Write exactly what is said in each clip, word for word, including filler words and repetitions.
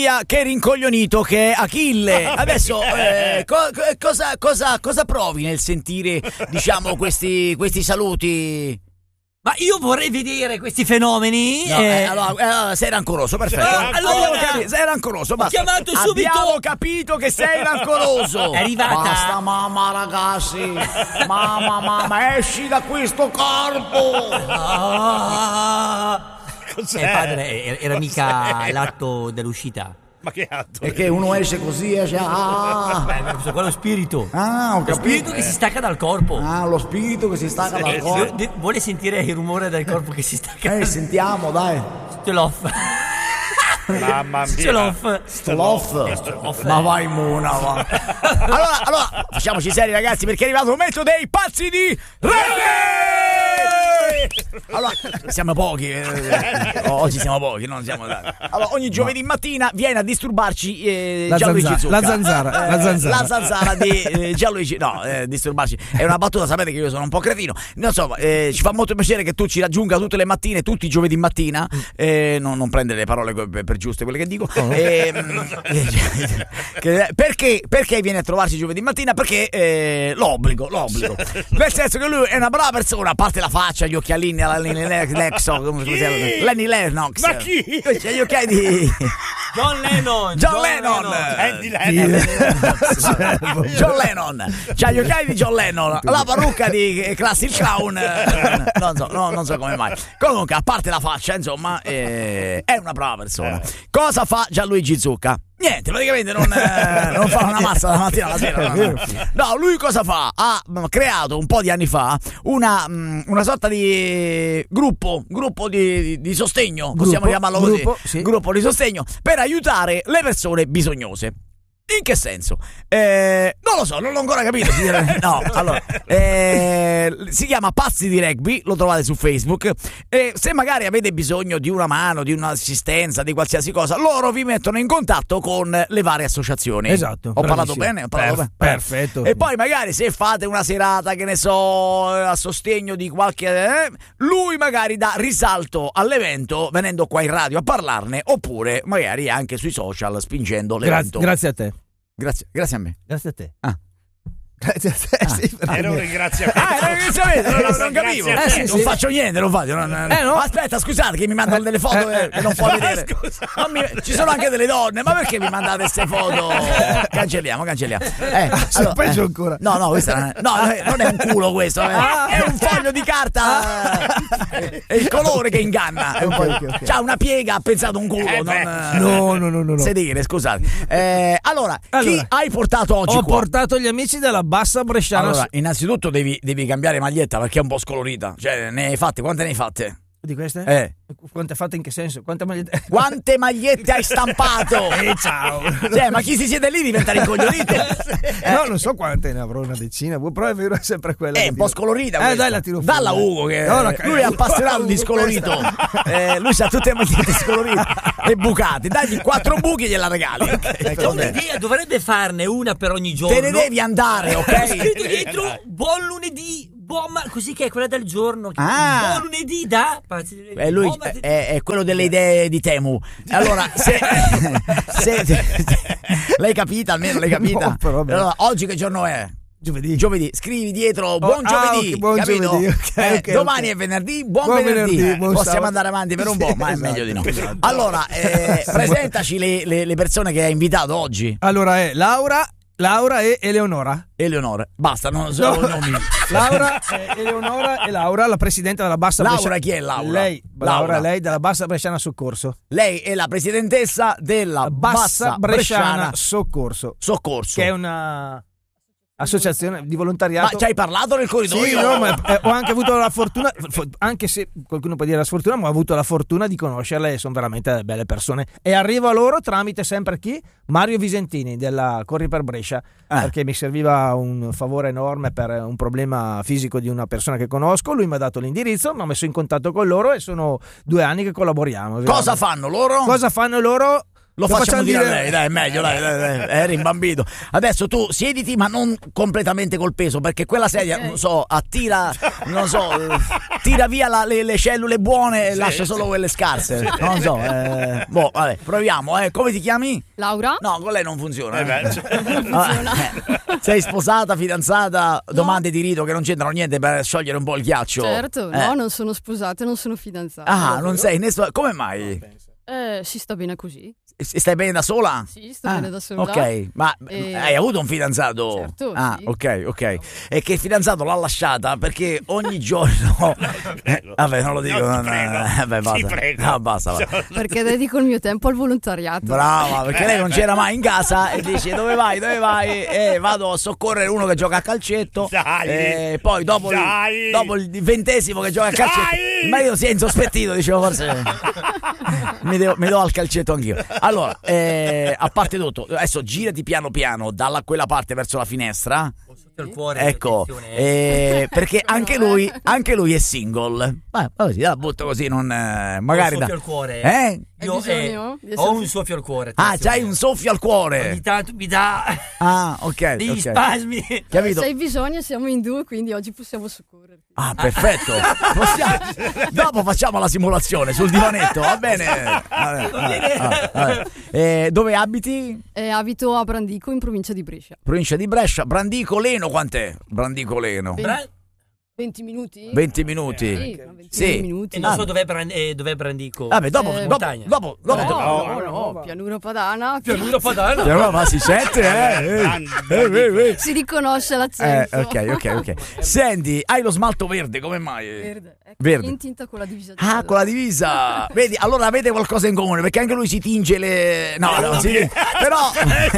Che rincoglionito che è Achille. Adesso eh, co- cosa, cosa, cosa provi nel sentire, diciamo, questi, questi saluti? Ma io vorrei vedere questi fenomeni. No, eh... eh, allora, eh, sei rancoroso, perfetto. Ah, allora, Capi- sei rancoroso, basta. Ho chiamato subito. Abbiamo capito che sei rancoroso. È arrivata. Basta, mamma, ragazzi. Mamma, mamma, esci da questo corpo. Ah. Cos'è? Eh, padre, era mica l'atto dell'uscita. Ma che altro? E che uno esce così, esce. Ah, Beh, questo qua è lo spirito. ah ho Lo capito. spirito che si stacca dal corpo. Ah, lo spirito che si stacca dal Eh, corpo. de- vuole sentire il rumore del corpo che si stacca? Eh, sentiamo, dai. Ce l'ho. Mamma mia. Ce l'ho. Loff. Ma vai Mona, va. Allora, allora, facciamoci seri ragazzi, perché è arrivato il momento dei pazzi di reggae! Allora, siamo pochi, eh, oggi siamo pochi, non siamo tanti. Allora, ogni giovedì mattina viene a disturbarci eh, La Gianluigi zanzara, Zucca. la zanzara, Eh, la zanzara. la zanzara di eh, Gianluigi. No, eh, disturbarci è una battuta, sapete che io sono un po' cretino. No, insomma, eh, ci fa molto piacere che tu ci raggiunga tutte le mattine, tutti i giovedì mattina. Eh, non, non prendere le parole per, per giuste quelle che dico. Eh, che, perché, perché viene a trovarci giovedì mattina? Perché eh, l'obbligo, l'obbligo. Nel senso che lui è una brava persona, a parte la faccia, gli occhialini, la Lenny Lennox, come si chiama? Lenny Lennox. Ma chi? C'ha gli occhiali di John Lennon. John Lennon. Andy Lennon. John Lennon. C'ha gli occhiali di John Lennon, la parrucca di Classic Clown. Non so, no, non so come mai. Comunque, a parte la faccia, insomma, eh, è una brava persona. Cosa fa Gianluigi Zucca? Niente, praticamente non, eh, non fa una massa dalla mattina alla sera. No, no. No, lui cosa fa? Ha mh, creato un po' di anni fa una, mh, una sorta di gruppo, gruppo di, di, di sostegno, possiamo Gruppo, chiamarlo così, gruppo, sì. gruppo di sostegno per aiutare le persone bisognose. In che senso? Eh, non lo so, non l'ho ancora capito. No, allora, eh, si chiama Pazzi di Rugby, lo trovate su Facebook. E se magari avete bisogno di una mano, di un'assistenza, di qualsiasi cosa, loro vi mettono in contatto con le varie associazioni. Esatto. Ho parlato bravissimo. bene? Ho parlato Per- bene? Perfetto. E poi magari se fate una serata, che ne so, a sostegno di qualche... Eh, lui magari dà risalto all'evento venendo qua in radio a parlarne, oppure magari anche sui social spingendo l'evento. Grazie, grazie a te. Grazie, grazie a me. Grazie a te. Ah. Grazie a te. Ah. Sì, perché- Era un ringraziamento. Ah, era un ringraziamento, non, non, non capivo. Grazie a te. Eh, sì, non sì. faccio niente, non faccio. Non, non- Eh, no? Aspetta, scusate che mi mandano delle foto Eh, eh, che non può eh, vedere. scusa. Non mi- ci sono anche delle donne, ma perché mi mandate queste foto? Cancelliamo, cancelliamo. Eh, allora, peggio eh, ancora. No, no, questa non è, no, eh, non è un culo questo, eh. È un foglio di carta. eh, È il colore che inganna. È un po'- Ok, ok, ok. C'ha una piega, ha pensato un culo. Eh, non, beh. eh, No, no, no, no, no. Sedere, scusate. Eh, allora, chi Allora, hai portato oggi Ho qua? portato gli amici della Bassa Bresciana. Allora, innanzitutto devi, devi cambiare maglietta perché è un po' scolorita. Cioè, ne hai fatte? Quante ne hai fatte? Di queste? Eh. Quante fatte in che senso? Quante magliette? Quante magliette hai stampato? Eh, ciao. Cioè, ma chi si siede lì diventa rincoglionito? Eh, No, non so quante, ne avrò una decina, però è vero, è sempre quella. È che un po' tiro. scolorita. Eh, questa. dai, la tiro fuori. Dalla Ugo, che No, la- lui è appassionato di Ugo, scolorito. questa. Eh, lui ha tutte le magliette scolorite e bucate. Dagli quattro buchi e gliela regali. Ho un'idea, dovrebbe farne una per ogni giorno. Te ne devi andare, ok? Scritto dietro buon lunedì, buon ma- così che è quella del giorno. Ah. Buon lunedì da. Eh, lui buon martedì. è, è quello delle idee di Temu. Allora, se, se, se- l'hai capita almeno, l'hai capita? No, però, beh. Allora, oggi che giorno è? Giovedì. Giovedì, scrivi dietro buon ah, giovedì, ok, buon capito? giovedì, ok, Eh, ok, domani ok. è venerdì, buon, Buon venerdì, venerdì, buon possiamo sabato. andare avanti per un po', Sì, ma è esatto. meglio di no. Allora, eh, presentaci le, le- le persone che hai invitato oggi. Allora è Laura, Laura e Eleonora. Eleonora, basta, non so No. i nomi. Laura, eh, Eleonora e Laura, la presidente della Bassa Laura, Bresciana. chi è Laura? Lei, Laura. Laura, lei della Bassa Bresciana Soccorso. Lei è la presidentessa della Bassa, Bassa Bresciana, Bresciana Soccorso, Soccorso. che è una associazione di volontariato. Ma ci hai parlato nel corridoio? Sì, no, ma eh, ho anche avuto la fortuna, fo- anche se qualcuno può dire la sfortuna, ma ho avuto la fortuna di conoscerle e sono veramente belle persone. E arrivo a loro tramite sempre chi? Mario Visentini della Corri per Brescia, perché mi serviva un favore enorme per un problema fisico di una persona che conosco. Lui mi ha dato l'indirizzo, mi ha messo in contatto con loro e sono due anni che collaboriamo. Cosa fanno loro? Cosa fanno loro? Lo, Lo facciamo facciamo dire a dire- lei, dai, è meglio, dai, dai, dai, eri imbambito. Adesso tu siediti, ma non completamente col peso, perché quella sedia, Ok. non so, attira, non so, eh, tira via la- le, le cellule buone e lascia solo quelle scarse. Non so, eh, boh, vabbè, proviamo, eh. Come ti chiami? Laura? No, con lei non funziona. Eh eh. beh, cioè, Ah, eh. Sei sposata, fidanzata, domande di rito che non c'entrano niente per sciogliere un po' il ghiaccio. Certo, Eh. no, non sono sposata, non sono fidanzata. Ah, non sei nessuno. Come mai? Eh, si sta bene così. S- Stai bene da sola? Sì, sto Ah, bene da sola. Ok, ma E- hai avuto un fidanzato? Certo, Ah, sì. ok, ok. E che il fidanzato l'ha lasciata perché ogni giorno. Eh, vabbè, non lo dico. No, No, ti no, prego. no, vabbè, Ti basta. prego. No, basta. basta. Perché dedico il mio tempo al volontariato. Brava, perché lei non c'era mai in casa e dice dove vai, dove vai? E vado a soccorrere uno che gioca a calcetto. Dai. E poi dopo il, Dai. dopo il ventesimo che gioca a calcetto, Dai. il marito si è insospettito, dicevo forse mi, devo- mi do al calcetto anch'io. Allora, eh, a parte tutto, adesso girati piano piano dalla quella parte verso la finestra. Sotto il cuore. Ecco, attenzione. eh, perché anche lui, anche lui è single. Ma così, la butto così, non eh, magari Ho un da, soffio al cuore. eh? Io Hai bisogno eh, di ho essere- un soffio al cuore. Ah, attenzione. c'hai un soffio al cuore. Ogni tanto mi dà Ah, ok. degli ok. spasmi. Capito? Se hai bisogno siamo in due, quindi oggi possiamo soccorrerti. Ah, perfetto. Possiamo- Dopo facciamo la simulazione sul divanetto, va bene? Vabbè, vabbè, vabbè, vabbè. Eh, dove abiti? Eh, abito a Brandico, in provincia di Brescia. Provincia di Brescia. Brandico Leno, quant'è? Brandico Leno. Beh, Bra- venti minuti? venti minuti. Sì, ma venti Sì. minuti. E non Ah. so dov'è, Brand- eh, dov'è Brandico. Vabbè, dopo, Eh, dopo, montagna. dopo, dopo, No, dopo- no, no, pianura padana. Pianura Padana. Però, ma si sente, eh? Eh, eh, eh, eh. Si riconosce Eh, l'accento. ok, ok, ok. Senti, hai lo smalto verde, come mai? Verde. Ecco, Verde. in tinta con la divisa Ah, gialla. con la divisa. Vedi, allora avete qualcosa in comune, perché anche lui si tinge le. No, no, si... però.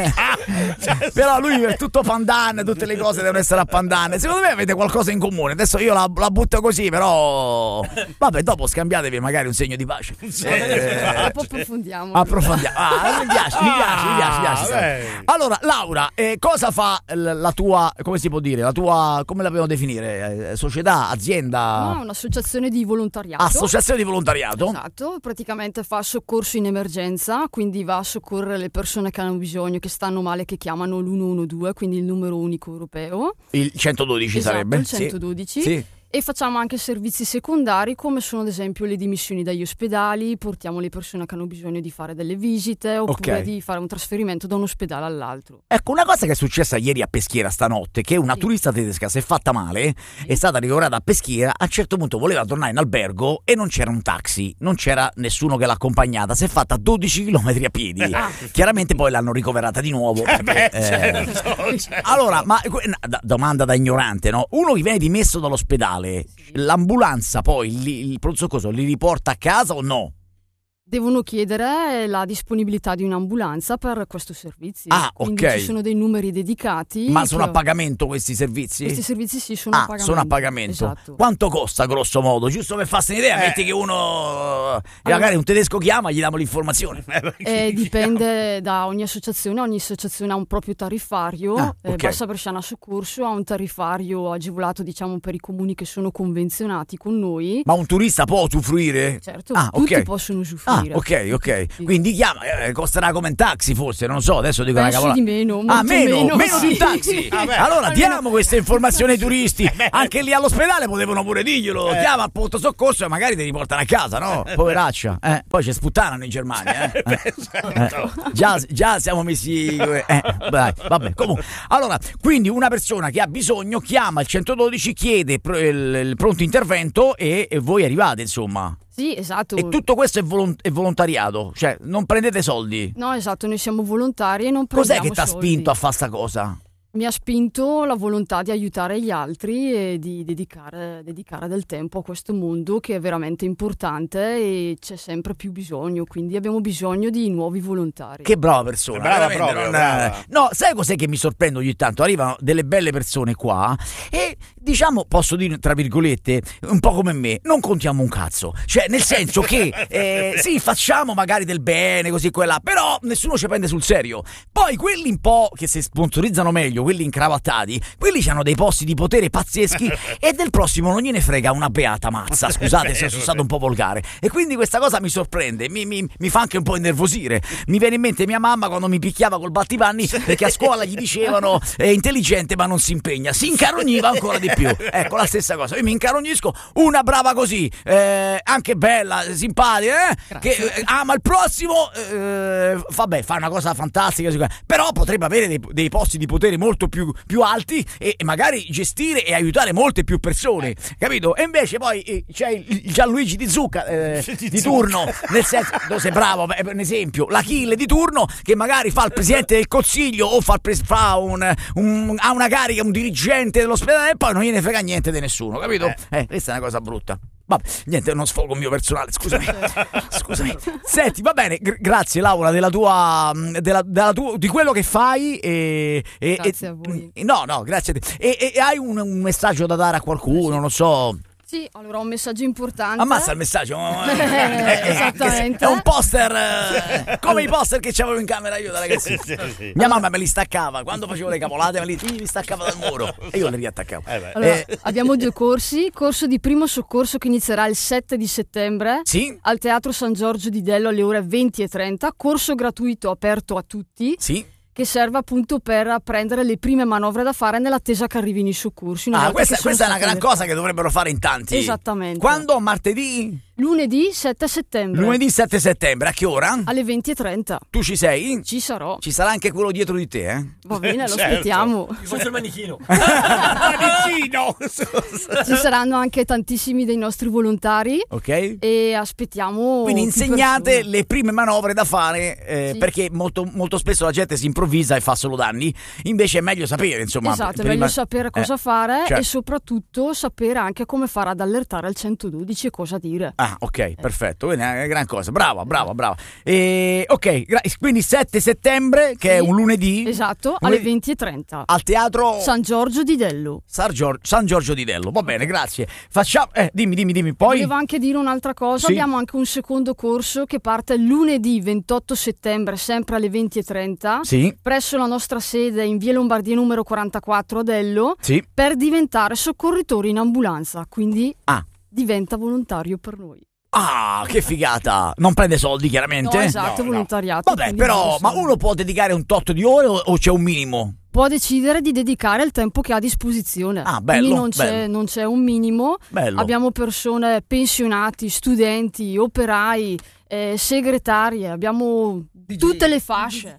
però lui è tutto pandan, tutte le cose devono essere a pandan. Secondo me avete qualcosa in comune. Adesso io la, la butto così, però. Vabbè, dopo scambiatevi magari un segno di pace. Eh, Dopo approfondiamo. Approfondiamo. Ah, mi piace, mi piace, mi piace, mi piace. sai. beh. Allora, Laura, eh, cosa fa l- la tua, come si può dire, la tua, come la dobbiamo definire? Eh, società, azienda, No, un'associazione di volontariato. associazione di volontariato? Esatto, praticamente fa soccorso in emergenza, quindi va a soccorrere le persone che hanno bisogno, che stanno male, che chiamano l'uno uno due, quindi il numero unico europeo. Il centododici Esatto, sarebbe? il Sì. centododici. Sì. E facciamo anche servizi secondari come sono ad esempio le dimissioni dagli ospedali, portiamo le persone che hanno bisogno di fare delle visite oppure Ok. di fare un trasferimento da un ospedale all'altro. Ecco, una cosa che è successa ieri a Peschiera stanotte, che una Sì. turista tedesca si è fatta male, è stata ricoverata a Peschiera, a un certo punto voleva tornare in albergo e non c'era un taxi, non c'era nessuno che l'ha accompagnata, si è fatta dodici chilometri a piedi. Chiaramente poi l'hanno ricoverata di nuovo. perché, Beh, eh, certo, certo. Allora, ma que- na- da- domanda da ignorante, no? Uno che viene dimesso dall'ospedale, l'ambulanza poi, li- il pronto soccorso, li riporta a casa o no? Devono chiedere la disponibilità di un'ambulanza per questo servizio. Ah, Quindi ok. ci sono dei numeri dedicati. Ma sono che- a pagamento questi servizi? Questi servizi sì, sono Ah, a pagamento. sono a pagamento. Esatto. Quanto costa grosso modo? Giusto per farsi un'idea, Eh. metti che uno e magari un tedesco chiama e gli diamo l'informazione. Eh, dipende da ogni associazione, ogni associazione ha un proprio tariffario. Ah, eh, ok. Bassa Bresciana Soccorso ha un tariffario agevolato, diciamo, per i comuni che sono convenzionati con noi. Ma un turista può usufruire? Certo, Ah, tutti ok. possono Ah, usufruire. ok, ok. Sì. Quindi chiama, eh, costerà come un taxi forse, non so, adesso dico una Penso cavolata. di meno, molto Ah, meno, meno, meno di un sì. taxi. Vabbè. Allora diamo queste informazioni ai turisti. Anche lì all'ospedale potevano pure dirglielo. Chiama al pronto soccorso e magari ti riportano a casa, no? Poveraccia. Eh, poi ci sputtanano in Germania. Eh. Eh. Eh. Già, già siamo messi. Eh, dai, vabbè. Comunque, allora, quindi una persona che ha bisogno chiama il centododici, chiede pr- il, il pronto intervento e, e voi arrivate, insomma. Sì, esatto. E tutto questo è, volon- è volontariato, cioè non prendete soldi. No, esatto, noi siamo volontari e non Cos'è prendiamo che ti ha soldi. spinto a fare sta cosa? Mi ha spinto la volontà di aiutare gli altri e di dedicare, dedicare del tempo a questo mondo che è veramente importante e c'è sempre più bisogno, quindi abbiamo bisogno di nuovi volontari. Che brava persona, Brava veramente proprio, non- brava. No, sai cos'è che mi sorprende ogni tanto? Arrivano delle belle persone qua e diciamo, posso dire tra virgolette, un po' come me, non contiamo un cazzo. Cioè, nel senso che eh, sì, facciamo magari del bene, così quella, però nessuno ci prende sul serio. Poi quelli un po' che si sponsorizzano meglio, quelli incravattati, quelli hanno dei posti di potere pazzeschi e del prossimo non gliene frega una beata mazza, scusate se sono stato un po' volgare, e quindi questa cosa mi sorprende, mi, mi, mi fa anche un po' innervosire. Mi viene in mente mia mamma quando mi picchiava col battipanni perché a scuola gli dicevano è intelligente ma non si impegna, si incarogniva ancora di più. Ecco, la stessa cosa, io mi incarognisco, una brava così, eh, anche bella, simpatica, eh, che eh, ama il prossimo, eh, vabbè, fa una cosa fantastica, però potrebbe avere dei, dei posti di potere molto più, più alti e, e magari gestire e aiutare molte più persone, capito? E invece poi eh, c'è il, il Gianluigi Di Zucca eh, di, di turno, nel senso, tu sei bravo, per un esempio, l'Achille di turno che magari fa il presidente del consiglio o fa, il pres- fa un, un, ha una carica, un dirigente dell'ospedale e poi non gliene frega niente di nessuno, capito? Eh, eh questa è una cosa brutta. Vabbè, niente, è uno sfogo mio personale, scusami. Scusami. Senti, va bene, gr- grazie Laura della tua, della, della tua di quello che fai e, e Grazie e, a voi. No, no, grazie a te. E, e, e hai un, un messaggio da dare a qualcuno, non so. Sì, allora un messaggio importante. Ammazza il messaggio. Esattamente. È un poster eh, come i poster che c'avevo in camera io da ragazzino. Sì, sì. Mia mamma me li staccava quando facevo le cavolate, me li, li staccava dal muro e io li riattaccavo. Eh beh. Allora, Eh, abbiamo due corsi, corso di primo soccorso che inizierà il sette di settembre sì, al Teatro San Giorgio di Dello alle ore venti e trenta, corso gratuito aperto a tutti sì. che serve appunto per apprendere le prime manovre da fare nell'attesa che arrivino i soccorsi. una Ah, volta questa, che sono questa è una state gran cosa che dovrebbero fare in tanti. Esattamente. Quando? Martedì? Lunedì sette settembre Lunedì sette settembre, a che ora? alle venti e trenta. Tu ci sei? Ci sarò. Ci sarà anche quello dietro di te, eh? Va bene, lo Certo. aspettiamo. Io sono il manichino. Manichino! Ci saranno anche tantissimi dei nostri volontari Ok? e aspettiamo. Quindi più insegnate persone. le prime manovre da fare eh, Sì. perché molto, molto spesso la gente si improvvisa e fa solo danni, invece è meglio sapere, insomma. Esatto, è prima- meglio sapere cosa eh, fare certo. e soprattutto sapere anche come fare ad allertare al centododici e cosa dire. Ah, ok, perfetto, quindi è una gran cosa, brava, brava, brava. E, ok, gra- quindi sette settembre, che è Sì. un lunedì, Esatto, Lunedì. alle venti e trenta. al teatro San Giorgio di Dello. San Giorgio, San Giorgio di Dello, va bene, grazie. Facciamo, eh, dimmi, dimmi, dimmi, poi... Volevo anche dire un'altra cosa, Sì. abbiamo anche un secondo corso che parte lunedì ventotto settembre, sempre alle venti e trenta, Sì, presso la nostra sede in via Lombardia numero quarantaquattro a Dello, sì, per diventare soccorritori in ambulanza, quindi ah. diventa volontario per noi. Ah, che figata! Non prende soldi, chiaramente? No, esatto, No, no. volontariato. Vabbè, quindi però, non ma so. uno può dedicare un tot di ore o, o c'è un minimo? Può decidere di dedicare il tempo che ha a disposizione. Ah, bello, Quindi non c'è, bello. non c'è un minimo. Bello. Abbiamo persone pensionati, studenti, operai, eh, segretarie, abbiamo tutte le fasce.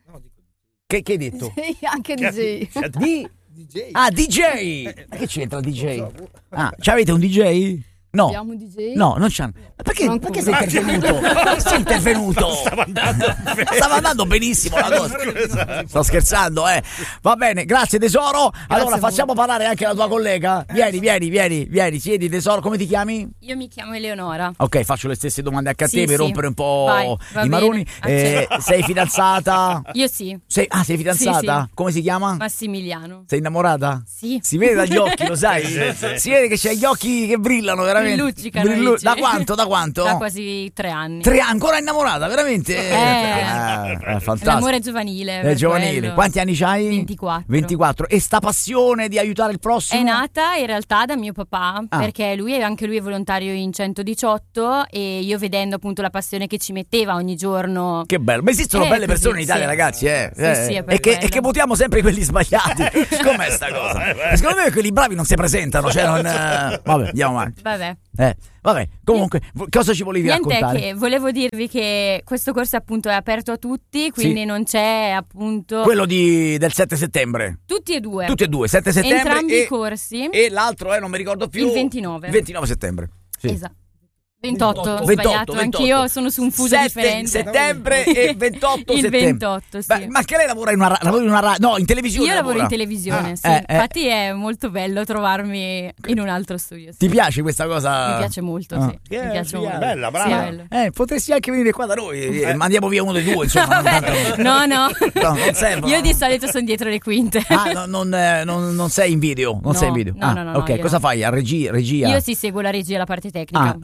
Che, che hai detto? Sì, anche D J. Di... Ah, D J! Ma che c'entra il D J? Ah, c'avete un D J? No. Abbiamo un D J. No, non c'hanno. Ma perché, Non perché ancora. sei intervenuto? Perché sei intervenuto? Stava andando bene. Stava andando benissimo la cosa. Sto scherzando, eh. Va bene, grazie tesoro. Allora a voi. facciamo parlare anche la tua collega. Vieni, vieni, vieni, vieni, siedi tesoro, come ti chiami? Io mi chiamo Eleonora. Ok, faccio le stesse domande anche a te Sì, per sì. rompere un po' Vai, va i maroni. bene, Eh, sei fidanzata? Io sì, Sei, ah, sei fidanzata? Sì, sì. Come si chiama? Massimiliano. Sei innamorata? Sì. Si vede dagli occhi, lo sai? Sì, sì. Si vede che c'hai gli occhi che brillano veramente. Brilluccicano, Brillu- dici? Da quanto? Da quanto? Da quasi tre anni. Tre anni, ancora innamorata, veramente? Eh. Ah, è fantastico. L'amore è giovanile. È per giovanile. quello. Quanti anni c'hai? ventiquattro. ventiquattro. E sta passione di aiutare il prossimo? È nata in realtà da mio papà, Ah. perché lui è anche lui è volontario in centodiciotto e io vedendo appunto la passione che ci metteva ogni giorno. Che bello. Ma esistono Eh, belle così, persone in Italia, sì. ragazzi, eh. Sì, Eh, sì, è per e, che, e quello. che votiamo sempre quelli sbagliati. Com'è sta cosa? Secondo me quelli bravi non si presentano. Cioè non, eh, Vabbè, andiamo avanti. Vabbè. Eh, vabbè, comunque, vo- cosa ci volevi Niente, raccontare? che volevo dirvi che questo corso appunto è aperto a tutti, quindi Sì. non c'è appunto Quello di, del sette settembre. tutti e due. Tutti e due, sette settembre Entrambi e, i corsi. e l'altro è, non mi ricordo più. Il ventinove. ventinove settembre. Sì. Esatto. ventotto, ho ventotto, sbagliato, ventotto. anch'io sono su un fuso sette differente. settembre e ventotto Il settembre. ventotto, sì. Beh, ma che lei lavora in una, ra- lavora in una ra- no, in televisione? Io lavoro in lavora? televisione, Ah, sì. eh, eh. Infatti è molto bello trovarmi in un altro studio. Sì. Ti piace questa cosa? Mi piace molto, Ah. sì. Che Mi piace figa. molto. Bella, Sì, brava. è bello. Eh, potresti anche venire qua da noi. eh, Mandiamo via uno dei due, insomma. non tanto- No, no. No, non servono. Io di solito sono dietro le quinte. Ah, no, non, eh, non- non sei in video? Non No, sei in video? no, ah, no, no, ok, no, io cosa no. fai? A regia? regia? Io sì seguo la regia e la parte tecnica. Ah, ok. Sì.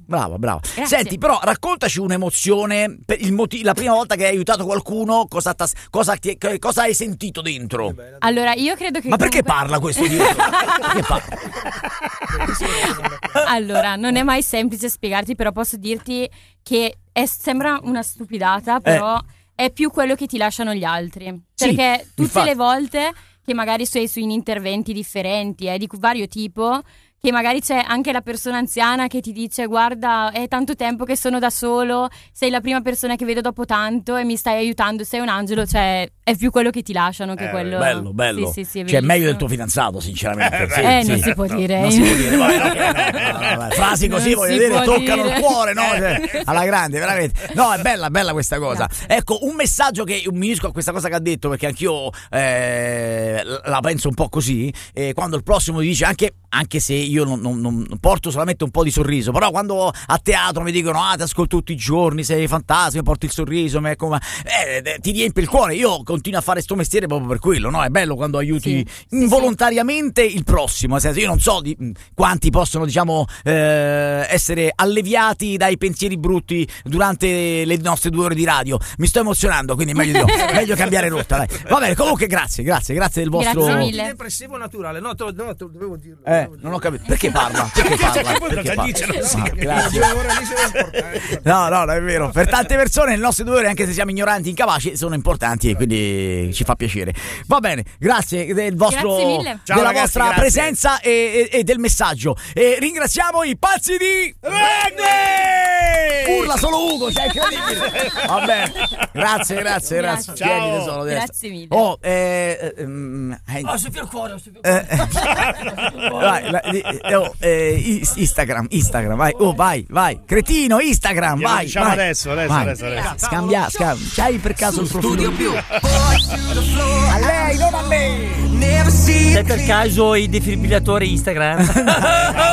Brava, brava. Grazie. Senti, però raccontaci un'emozione, per il moti- la prima volta che hai aiutato qualcuno, cosa, t'ha- cosa, ti- che- cosa hai sentito dentro? Allora, io credo che Ma perché comunque- parla questo dietro? Perché parla? Allora, non è mai semplice spiegarti, però posso dirti che è- sembra una stupidata, però è più quello che ti lasciano gli altri. Sì, Perché tutte infatti. le volte che magari sei su in interventi differenti, eh, di vario tipo, che magari c'è anche la persona anziana che ti dice: guarda, è tanto tempo che sono da solo, sei la prima persona che vedo dopo tanto e mi stai aiutando, sei un angelo. Cioè, è più quello che ti lasciano che Eh, quello. Bello, bello. Sì, sì, sì, è cioè, meglio bellissimo. del tuo fidanzato, sinceramente. Sì, Eh, sì. non si può dire. Non si può dire, vai, no, no, no, no, no, frasi così, Non voglio si dire, può toccano dire. il cuore, no? Cioè, alla grande, veramente. No, è bella, bella questa cosa. Grazie. Ecco, un messaggio che mi unisco a questa cosa che ha detto, perché anch'io eh, la penso un po' così. Eh, quando il prossimo ti dice, anche, anche se io non, non- non porto solamente un po' di sorriso, però quando a teatro mi dicono: ah, ti ascolto tutti i giorni, sei fantastico, porti il sorriso, ma è come- eh, eh, ti riempie il cuore. Io continuo a fare sto mestiere proprio per quello, no? È bello quando aiuti Sì, sì, involontariamente il prossimo, nel senso, io non so di, mh, quanti possono, diciamo, eh, essere alleviati dai pensieri brutti durante le nostre due ore di radio. Mi sto emozionando, quindi meglio, di no. Meglio cambiare rotta, dai. Va bene, comunque grazie, grazie, grazie del vostro... Grazie mille. Depressivo naturale. No, te, no, te, dovevo dirlo. Eh, dovevo non ho dirlo. capito. Perché parla? Perché parla? Cioè, poi Perché cosa parla? dice? Non si Ah, capisce. grazie. Due ore lì sono importanti. No, no, no, è vero. Per tante persone le nostre due ore, anche se siamo ignoranti e incapaci, sono importanti e quindi ci fa piacere. Va bene, grazie del vostro, Grazie mille. Ciao, della ragazzi, vostra grazie. presenza e, e- e del messaggio. E ringraziamo i pazzi di Rugby! Urla solo Ugo, sei incredibile. Va bene, grazie, grazie, grazie. Grazie. Tieni, Ciao. tesoro, destra. Grazie mille. Oh, eh, ehm, eh, Oh, Sofia il cuore, Sofia il eh, vai, la- di- oh, eh, is- Instagram, Instagram, vai, oh, vai, vai, cretino, Instagram, Glielo vai, diciamo vai. adesso, adesso, Vai. adesso, adesso. Scambia, scambia, c'hai per caso il profilo? Studio più. A lei, non a me. C'è per caso i defibrillatori Instagram?